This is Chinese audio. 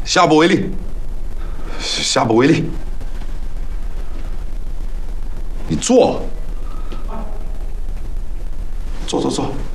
下不为例，下不为例。你坐，坐坐坐。